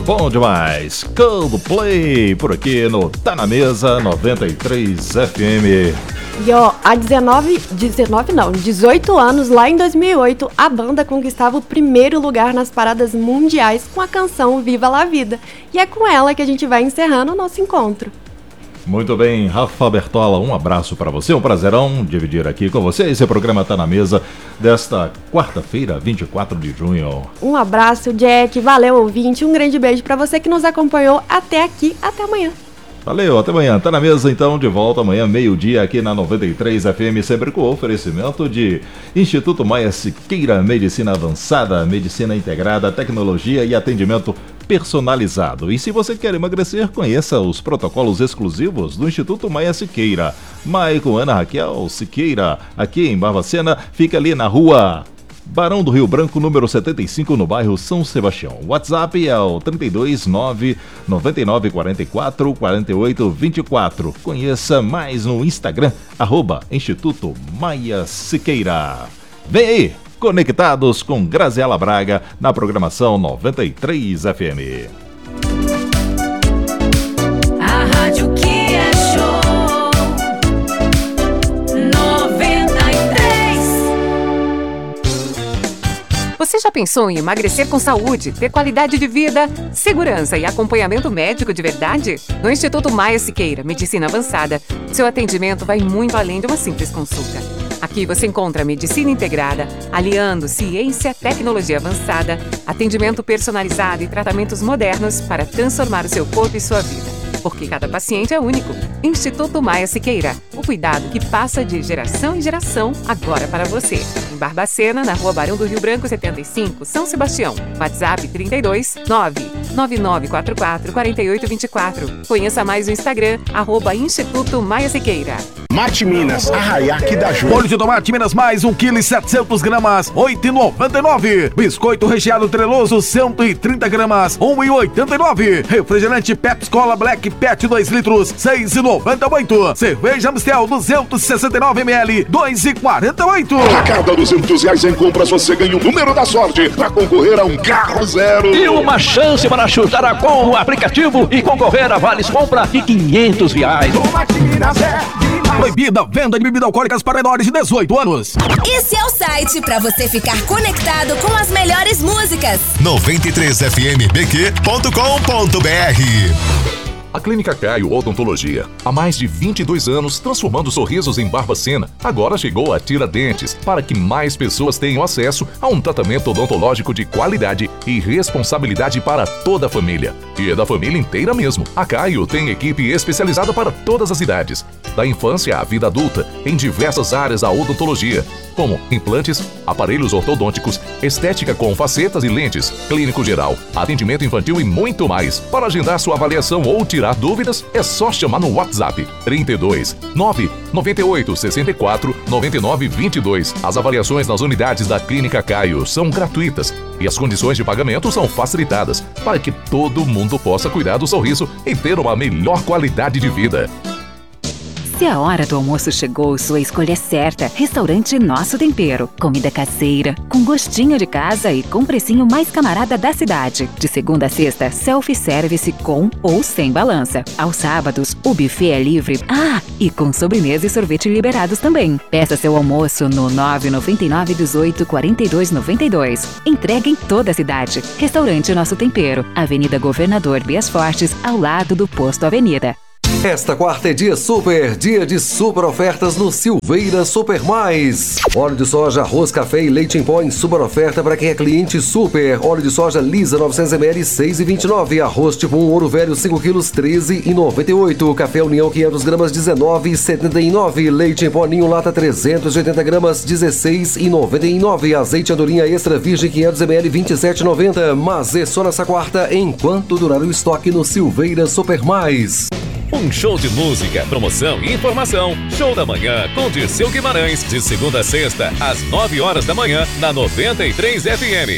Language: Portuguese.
bom demais. Coldplay por aqui no Tá Na Mesa 93 FM. E ó, há 18 anos, lá em 2008, a banda conquistava o primeiro lugar nas paradas mundiais com a canção Viva La Vida. E é com ela que a gente vai encerrando o nosso encontro. Muito bem, Rafa Bertola, um abraço para você, um prazerão dividir aqui com você. Esse programa Tá Na Mesa desta quarta-feira, 24 de junho. Um abraço, Jack, valeu, ouvinte, um grande beijo para você que nos acompanhou até aqui, até amanhã. Valeu, até amanhã. Tá Na Mesa então, de volta amanhã, meio-dia, aqui na 93 FM, sempre com oferecimento de Instituto Maia Siqueira, Medicina Avançada, Medicina Integrada, Tecnologia e Atendimento Personalizado. E se você quer emagrecer, conheça os protocolos exclusivos do Instituto Maia Siqueira. Mai com Ana Raquel Siqueira, aqui em Barbacena, fica ali na rua Barão do Rio Branco, número 75, no bairro São Sebastião. O WhatsApp é o 329 9944 4824. Conheça mais no Instagram, @Instituto Maia Siqueira. Vem aí, conectados com Graziela Braga, na programação 93 FM. A rádio que é show. 93. Você já pensou em emagrecer com saúde, ter qualidade de vida, segurança e acompanhamento médico de verdade? No Instituto Maia Siqueira, Medicina Avançada, seu atendimento vai muito além de uma simples consulta. Aqui você encontra medicina integrada, aliando ciência, tecnologia avançada, atendimento personalizado e tratamentos modernos para transformar o seu corpo e sua vida. Porque cada paciente é único. Instituto Maia Siqueira, o cuidado que passa de geração em geração, agora para você. Em Barbacena, na rua Barão do Rio Branco 75, São Sebastião. WhatsApp 32 99944 4824. Conheça mais no Instagram, @Instituto Maia Siqueira. Mate Minas, Arraiaque da Ju. Molho de tomate Minas Mais, 1 kg e 700 gramas, 8,99. Biscoito recheado treloso, 130 gramas, 1,89. Refrigerante Pepsi Cola Black Pet 2 litros, 6,98. Cerveja Amstel 269 ml, 2,48. A cada R$200 em compras você ganha o número da sorte para concorrer a um carro zero. E uma chance para chutar com o aplicativo e concorrer a vales compra de R$500. Proibida venda de bebidas alcoólicas para menores de 18 anos. Esse é o site para você ficar conectado com as melhores músicas. 93fmbq.com.br. A Clínica Caio Odontologia, há mais de 22 anos transformando sorrisos em Barbacena, agora chegou a Tiradentes, para que mais pessoas tenham acesso a um tratamento odontológico de qualidade e responsabilidade para toda a família. E é da família inteira mesmo. A Caio tem equipe especializada para todas as idades, da infância à vida adulta, em diversas áreas da odontologia, como implantes, aparelhos ortodônticos, estética com facetas e lentes, clínico geral, atendimento infantil e muito mais. Para agendar sua avaliação ou tirar dúvidas, é só chamar no WhatsApp 32 998 64 99 22. As avaliações nas unidades da Clínica Caio são gratuitas e as condições de pagamento são facilitadas para que todo mundo possa cuidar do sorriso e ter uma melhor qualidade de vida. Se a hora do almoço chegou, sua escolha é certa. Restaurante Nosso Tempero. Comida caseira, com gostinho de casa e com precinho mais camarada da cidade. De segunda a sexta, self-service com ou sem balança. Aos sábados, o buffet é livre. Ah, e com sobremesa e sorvete liberados também. Peça seu almoço no 999 18 42 92. Entrega em toda a cidade. Restaurante Nosso Tempero. Avenida Governador Bias Fortes, ao lado do Posto Avenida. Esta quarta é dia de super ofertas no Silveira Super Mais. Óleo de soja, arroz, café e leite em pó em super oferta para quem é cliente super. Óleo de soja lisa 900 ml 6,29. Arroz tipo 1 ouro velho 5 kg 13,98. Café União 500 gramas 19,79. Leite em pó Ninho lata 380 gramas 16,99. Azeite andorinha extra virgem 500 ml 27,90. Mas é só nessa quarta enquanto durar o estoque no Silveira Super Mais. Um show de música, promoção e informação. Show da Manhã com Dirceu Guimarães, de segunda a sexta, às 9 horas da manhã, na 93 FM.